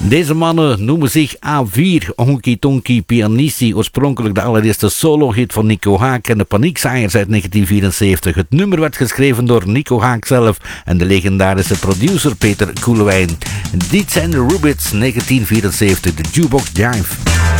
Deze mannen noemen zich A4, Honky Tonky Pianisti. Oorspronkelijk de allereerste solo-hit van Nico Haak en de Paniekzaaiers uit 1974. Het nummer werd geschreven door Nico Haak zelf en de legendarische producer Peter Koelewijn. Dit zijn de Rubits, 1974, de Jukebox Jive.